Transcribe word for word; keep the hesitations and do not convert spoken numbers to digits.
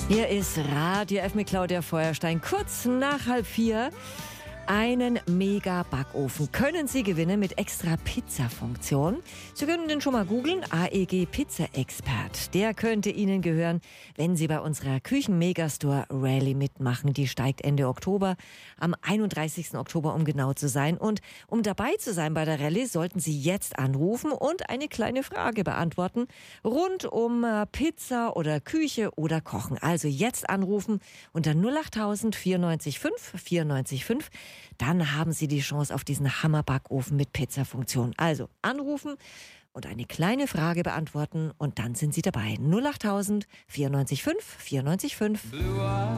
Hier ist Radio F mit Claudia Feuerstein. Kurz nach halb vier. Einen Mega-Backofen können Sie gewinnen mit extra Pizza-Funktion. Sie können den schon mal googeln, A E G Pizza Expert. Der könnte Ihnen gehören, wenn Sie bei unserer Küchen-Megastore Rally mitmachen. Die steigt Ende Oktober, am einunddreißigsten Oktober, um genau zu sein. Und um dabei zu sein bei der Rallye, sollten Sie jetzt anrufen und eine kleine Frage beantworten rund um Pizza oder Küche oder Kochen. Also jetzt anrufen unter null achttausend vierundneunzig fünf vierundneunzig fünf. Dann haben Sie die Chance auf diesen Hammer-Backofen mit Pizza-Funktion. Also anrufen und eine kleine Frage beantworten und dann sind Sie dabei. null achttausend vierundneunzig fünf vierundneunzig fünf.